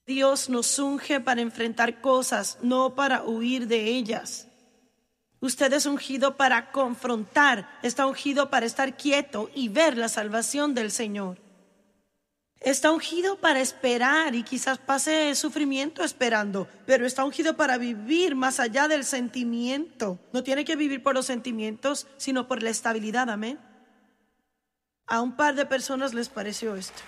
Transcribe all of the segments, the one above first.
Dios nos unge para enfrentar cosas, no para huir de ellas. Usted es ungido para confrontar, está ungido para estar quieto y ver la salvación del Señor. Está ungido para esperar y quizás pase sufrimiento esperando, pero está ungido para vivir más allá del sentimiento. No tiene que vivir por los sentimientos, sino por la estabilidad, amén. A un par de personas les pareció esto.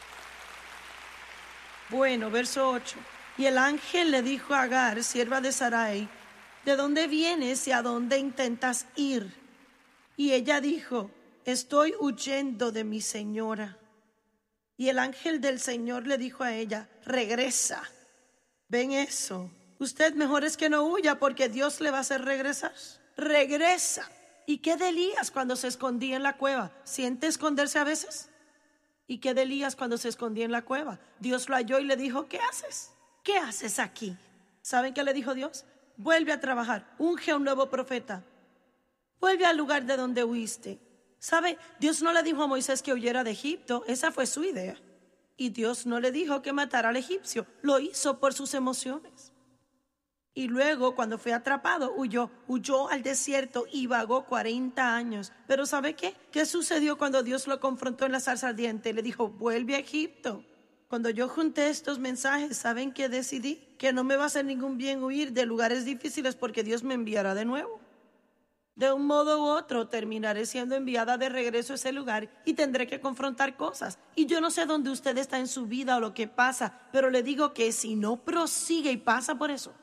Bueno, verso 8. Y el ángel le dijo a Agar, sierva de Sarai, ¿de dónde vienes y a dónde intentas ir? Y ella dijo, estoy huyendo de mi señora. Y el ángel del Señor le dijo a ella, regresa. ¿Ven eso? Usted mejor es que no huya porque Dios le va a hacer regresar. Regresa. ¿Y qué de Elías cuando se escondía en la cueva? ¿Siente esconderse a veces? ¿Y qué de Elías cuando se escondía en la cueva? Dios lo halló y le dijo, ¿qué haces? ¿Qué haces aquí? ¿Saben qué le dijo Dios? Vuelve a trabajar, unge a un nuevo profeta. Vuelve al lugar de donde huiste. ¿Sabe? Dios no le dijo a Moisés que huyera de Egipto, esa fue su idea. Y Dios no le dijo que matara al egipcio, lo hizo por sus emociones. Y luego, cuando fue atrapado, huyó al desierto y vagó 40 años. Pero ¿sabe qué? ¿Qué sucedió cuando Dios lo confrontó en la zarza ardiente? Le dijo, vuelve a Egipto. Cuando yo junté estos mensajes, ¿saben qué decidí? Que no me va a hacer ningún bien huir de lugares difíciles porque Dios me enviará de nuevo. De un modo u otro terminaré siendo enviada de regreso a ese lugar y tendré que confrontar cosas. Y yo no sé dónde usted está en su vida o lo que pasa, pero le digo que si no prosigue y pasa por eso,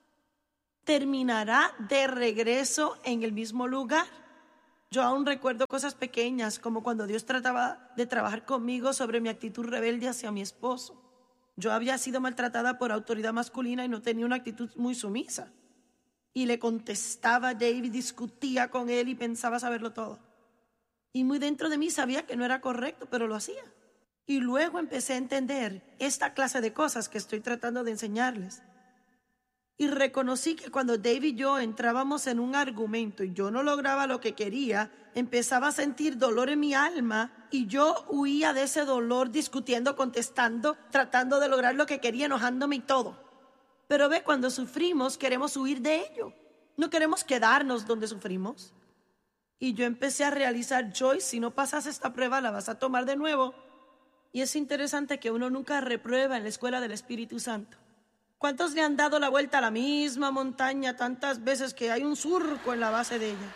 terminará de regreso en el mismo lugar. Yo aún recuerdo cosas pequeñas, como cuando Dios trataba de trabajar conmigo sobre mi actitud rebelde hacia mi esposo. Yo había sido maltratada por autoridad masculina y no tenía una actitud muy sumisa. Y le contestaba a David, discutía con él y pensaba saberlo todo. Y muy dentro de mí sabía que no era correcto, pero lo hacía. Y luego empecé a entender esta clase de cosas que estoy tratando de enseñarles. Y reconocí que cuando David y yo entrábamos en un argumento y yo no lograba lo que quería, empezaba a sentir dolor en mi alma y yo huía de ese dolor discutiendo, contestando, tratando de lograr lo que quería, enojándome y todo. Pero ve, cuando sufrimos queremos huir de ello. No queremos quedarnos donde sufrimos. Y yo empecé a realizar, Joyce, si no pasas esta prueba la vas a tomar de nuevo. Y es interesante que uno nunca reprueba en la escuela del Espíritu Santo. ¿Cuántos le han dado la vuelta a la misma montaña tantas veces que hay un surco en la base de ella?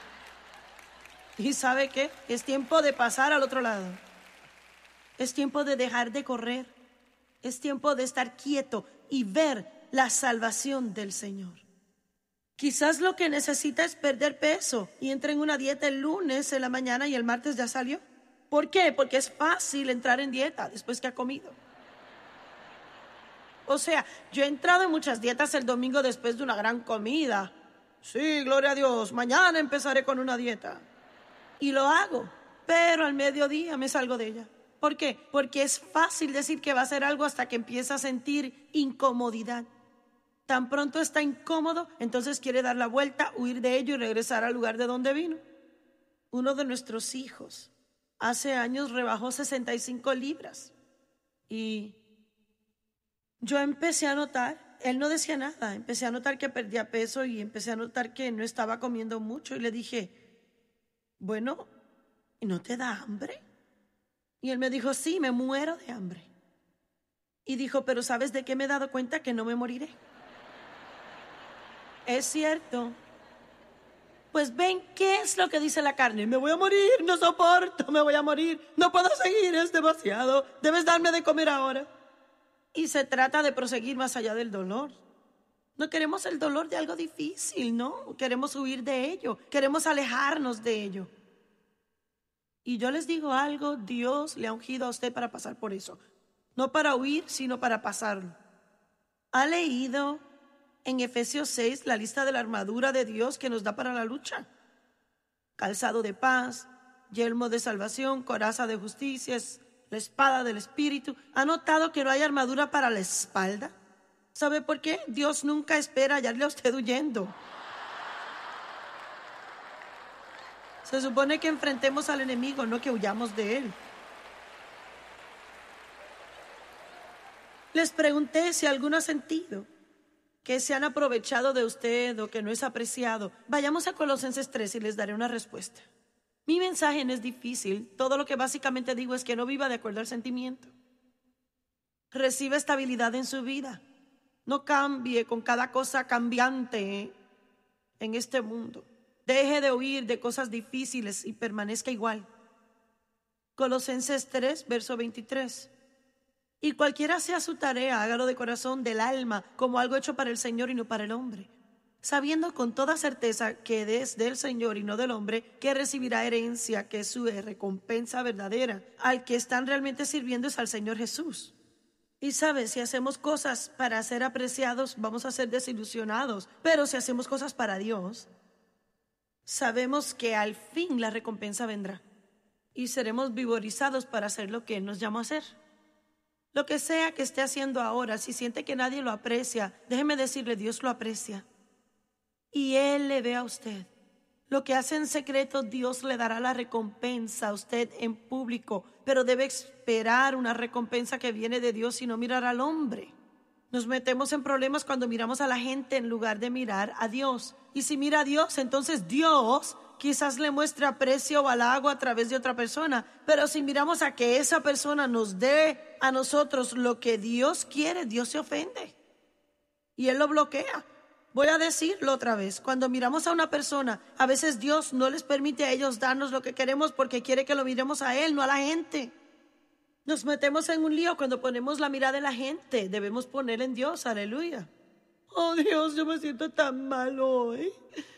¿Y sabe qué? Es tiempo de pasar al otro lado. Es tiempo de dejar de correr. Es tiempo de estar quieto y ver la salvación del Señor. Quizás lo que necesita es perder peso y entra en una dieta el lunes en la mañana y el martes ya salió. ¿Por qué? Porque es fácil entrar en dieta después que ha comido. O sea, yo he entrado en muchas dietas el domingo después de una gran comida. Sí, gloria a Dios, mañana empezaré con una dieta. Y lo hago, pero al mediodía me salgo de ella. ¿Por qué? Porque es fácil decir que va a hacer algo hasta que empieza a sentir incomodidad. Tan pronto está incómodo, entonces quiere dar la vuelta, huir de ello y regresar al lugar de donde vino. Uno de nuestros hijos hace años rebajó 65 libras. Y yo empecé a notar, él no decía nada, empecé a notar que perdía peso y empecé a notar que no estaba comiendo mucho. Y le dije, bueno, ¿no te da hambre? Y él me dijo, sí, me muero de hambre. Y dijo, pero ¿sabes de qué me he dado cuenta? Que no me moriré. Es cierto. Pues ven, ¿qué es lo que dice la carne? Me voy a morir, no soporto, me voy a morir, no puedo seguir, es demasiado, debes darme de comer ahora. Y se trata de proseguir más allá del dolor. No queremos el dolor de algo difícil, ¿no? Queremos huir de ello, queremos alejarnos de ello. Y yo les digo algo, Dios le ha ungido a usted para pasar por eso. No para huir, sino para pasarlo. ¿Ha leído en Efesios 6 la lista de la armadura de Dios que nos da para la lucha? Calzado de paz, yelmo de salvación, coraza de justicia, la espada del Espíritu. ¿Ha notado que no hay armadura para la espalda? ¿Sabe por qué? Dios nunca espera hallarle a usted huyendo. Se supone que enfrentemos al enemigo, no que huyamos de él. Les pregunté si alguno ha sentido que se han aprovechado de usted o que no es apreciado. Vayamos a Colosenses 3 y les daré una respuesta. Mi mensaje no es difícil. Todo lo que básicamente digo es que no viva de acuerdo al sentimiento. Reciba estabilidad en su vida. No cambie con cada cosa cambiante en este mundo. Deje de huir de cosas difíciles y permanezca igual. Colosenses 3, verso 23. Y cualquiera sea su tarea, hágalo de corazón, del alma, como algo hecho para el Señor y no para el hombre, sabiendo con toda certeza que es del Señor y no del hombre, que recibirá herencia, que es su recompensa verdadera. Al que están realmente sirviendo es al Señor Jesús. Y sabes, si hacemos cosas para ser apreciados, vamos a ser desilusionados. Pero si hacemos cosas para Dios, sabemos que al fin la recompensa vendrá. Y seremos vigorizados para hacer lo que Él nos llamó a hacer. Lo que sea que esté haciendo ahora, si siente que nadie lo aprecia, déjeme decirle, Dios lo aprecia. Y Él le ve a usted. Lo que hace en secreto, Dios le dará la recompensa a usted en público, pero debe esperar una recompensa que viene de Dios y no mirar al hombre. Nos metemos en problemas cuando miramos a la gente en lugar de mirar a Dios. Y si mira a Dios, entonces Dios quizás le muestre aprecio o halago a través de otra persona. Pero si miramos a que esa persona nos dé a nosotros lo que Dios quiere, Dios se ofende. Y Él lo bloquea. Voy a decirlo otra vez. Cuando miramos a una persona, a veces Dios no les permite a ellos darnos lo que queremos porque quiere que lo miremos a Él, no a la gente. Nos metemos en un lío cuando ponemos la mirada en la gente. Debemos ponerla en Dios, aleluya. Oh Dios, yo me siento tan mal hoy.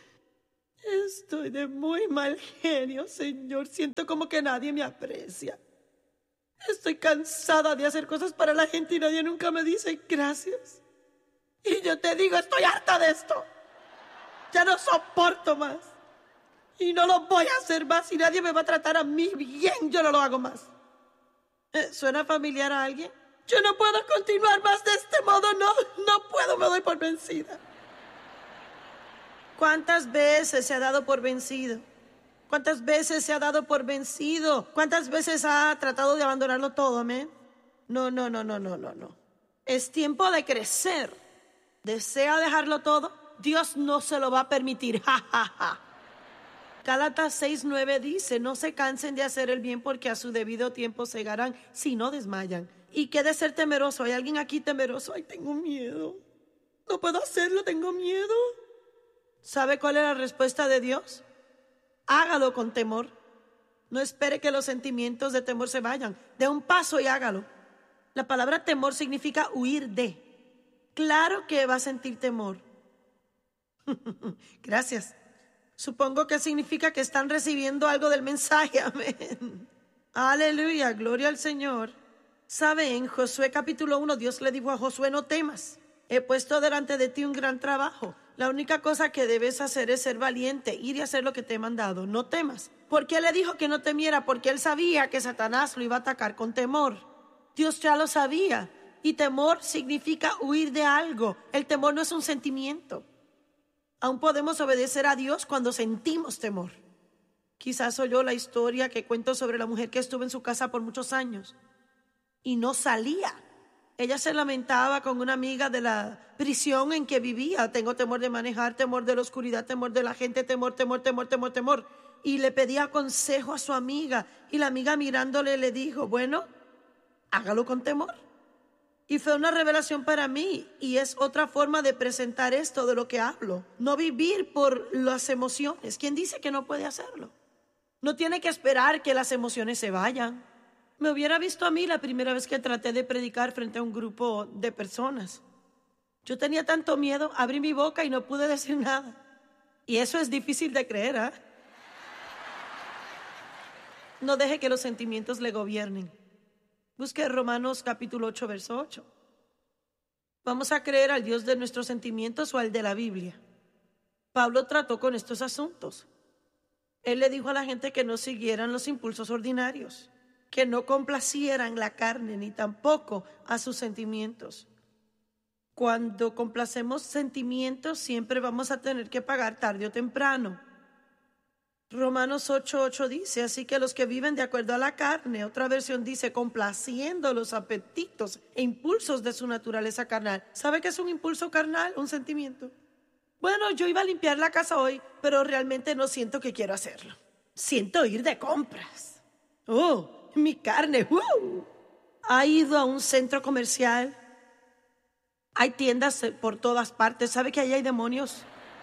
Estoy de muy mal genio, Señor. Siento como que nadie me aprecia. Estoy cansada de hacer cosas para la gente y nadie nunca me dice gracias. Y yo te digo, estoy harta de esto. Ya no soporto más. Y no lo voy a hacer más. Y nadie me va a tratar a mí bien, yo no lo hago más. ¿Suena familiar a alguien? Yo no puedo continuar más de este modo. No puedo, me doy por vencida. ¿Cuántas veces se ha dado por vencido? ¿Cuántas veces se ha dado por vencido? ¿Cuántas veces ha tratado de abandonarlo todo, amén? No. Es tiempo de crecer. ¿Desea dejarlo todo? Dios no se lo va a permitir. Gálatas 6:9 dice, no se cansen de hacer el bien porque a su debido tiempo segarán si no desmayan. ¿Y qué de ser temeroso? ¿Hay alguien aquí temeroso? Ay, tengo miedo. No puedo hacerlo, tengo miedo. ¿Sabe cuál es la respuesta de Dios? Hágalo con temor. No espere que los sentimientos de temor se vayan. Dé un paso y hágalo. La palabra temor significa huir de. Claro que va a sentir temor. Gracias. Supongo que significa que están recibiendo algo del mensaje. Amén. Aleluya, gloria al Señor. ¿Sabe? En Josué capítulo 1, Dios le dijo a Josué, no temas. He puesto delante de ti un gran trabajo. La única cosa que debes hacer es ser valiente, ir y hacer lo que te he mandado. No temas. ¿Por qué le dijo que no temiera? Porque él sabía que Satanás lo iba a atacar con temor. Dios ya lo sabía. Y temor significa huir de algo. El temor no es un sentimiento. Aún podemos obedecer a Dios cuando sentimos temor. Quizás oyó la historia que cuento sobre la mujer que estuvo en su casa por muchos años y no salía. Ella se lamentaba con una amiga de la prisión en que vivía. Tengo temor de manejar, temor de la oscuridad, temor de la gente, temor. Y le pedía consejo a su amiga. Y la amiga mirándole le dijo, bueno, hágalo con temor. Y fue una revelación para mí. Y es otra forma de presentar esto de lo que hablo. No vivir por las emociones. ¿Quién dice que no puede hacerlo? No tiene que esperar que las emociones se vayan. Me hubiera visto a mí la primera vez que traté de predicar frente a un grupo de personas. Yo tenía tanto miedo, abrí mi boca y no pude decir nada. Y eso es difícil de creer, ¿eh? No deje que los sentimientos le gobiernen. Busque Romanos capítulo 8, verso 8. ¿Vamos a creer al Dios de nuestros sentimientos o al de la Biblia? Pablo trató con estos asuntos. Él le dijo a la gente que no siguieran los impulsos ordinarios, que no complacieran la carne ni tampoco a sus sentimientos. Cuando complacemos sentimientos siempre vamos a tener que pagar tarde o temprano. Romanos 8:8 dice, así que los que viven de acuerdo a la carne, otra versión dice, complaciendo los apetitos e impulsos de su naturaleza carnal. ¿Sabe qué es un impulso carnal? Un sentimiento. Bueno, yo iba a limpiar la casa hoy, pero realmente no siento que quiero hacerlo. Siento ir de compras. Oh, mi carne. ¿Ha ido a un centro comercial? Hay tiendas por todas partes. ¿Sabe que ahí hay demonios?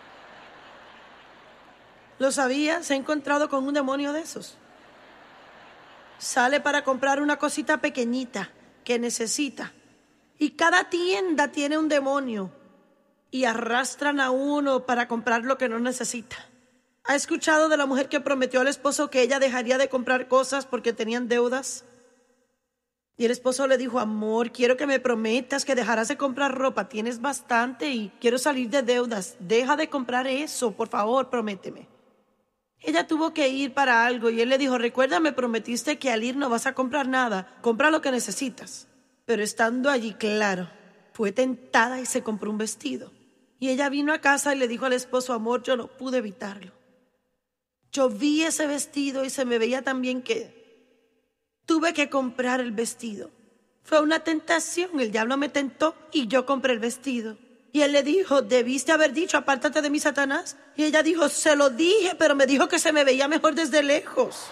¿Lo sabía? ¿Se ha encontrado con un demonio de esos? Sale para comprar una cosita pequeñita que necesita. Y cada tienda tiene un demonio. Y arrastran a uno para comprar lo que no necesita. ¿Ha escuchado de la mujer que prometió al esposo que ella dejaría de comprar cosas porque tenían deudas? Y el esposo le dijo, amor, quiero que me prometas que dejarás de comprar ropa. Tienes bastante y quiero salir de deudas. Deja de comprar eso, por favor, prométeme. Ella tuvo que ir para algo y él le dijo, recuerda, me prometiste que al ir no vas a comprar nada. Compra lo que necesitas. Pero estando allí, claro, fue tentada y se compró un vestido. Y ella vino a casa y le dijo al esposo, amor, yo no pude evitarlo. Yo vi ese vestido y se me veía tan bien que tuve que comprar el vestido. Fue una tentación, el diablo me tentó y yo compré el vestido. Y él le dijo, debiste haber dicho, apártate de mí, Satanás. Y ella dijo, se lo dije, pero me dijo que se me veía mejor desde lejos.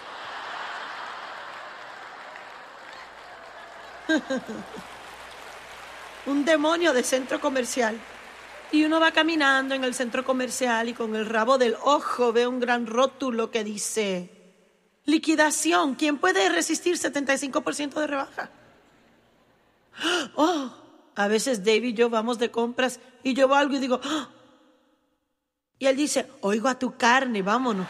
Un demonio de centro comercial. Y uno va caminando en el centro comercial y con el rabo del ojo ve un gran rótulo que dice, liquidación, ¿quién puede resistir 75% de rebaja? Oh, a veces David y yo vamos de compras y yo veo algo y digo, ¡oh! Y él dice, oigo a tu carne, vámonos.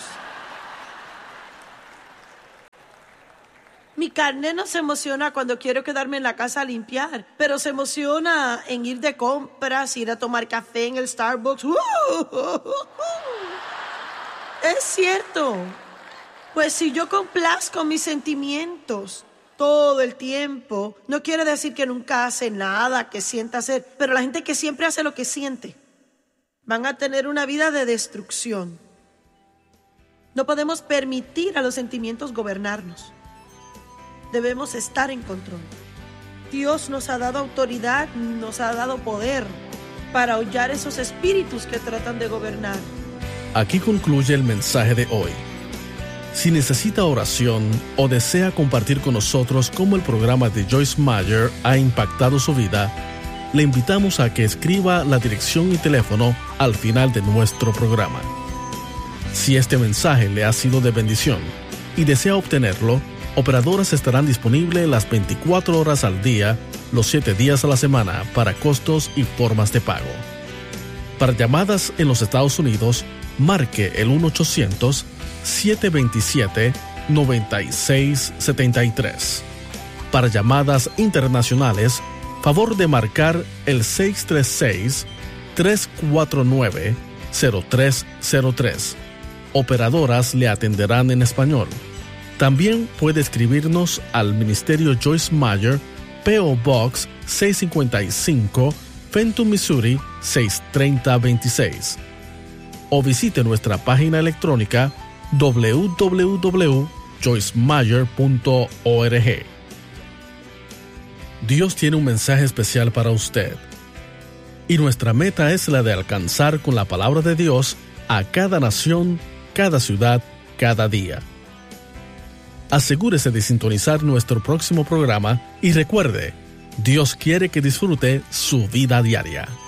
Mi carne no se emociona cuando quiero quedarme en la casa a limpiar, pero se emociona en ir de compras, ir a tomar café en el Starbucks. Es cierto. Pues si yo complazco mis sentimientos todo el tiempo, no quiere decir que nunca hace nada que sienta hacer, pero la gente que siempre hace lo que siente van a tener una vida de destrucción. No podemos permitir a los sentimientos gobernarnos. Debemos estar en control. Dios nos ha dado autoridad, nos ha dado poder para aullar esos espíritus que tratan de gobernar. Aquí concluye el mensaje de hoy. Si necesita oración o desea compartir con nosotros cómo el programa de Joyce Meyer ha impactado su vida, le invitamos a que escriba la dirección y teléfono al final de nuestro programa. Si este mensaje le ha sido de bendición y desea obtenerlo, operadoras estarán disponibles las 24 horas al día, los 7 días a la semana para costos y formas de pago. Para llamadas en los Estados Unidos, marque el 1-800-727-9673. Para llamadas internacionales, favor de marcar el 636-349-0303. Operadoras le atenderán en español. También puede escribirnos al Ministerio Joyce Meyer, P.O. Box 655, Fenton, Missouri 63026. O visite nuestra página electrónica www.joycemeyer.org. Dios tiene un mensaje especial para usted. Y nuestra meta es la de alcanzar con la palabra de Dios a cada nación, cada ciudad, cada día. Asegúrese de sintonizar nuestro próximo programa y recuerde, Dios quiere que disfrute su vida diaria.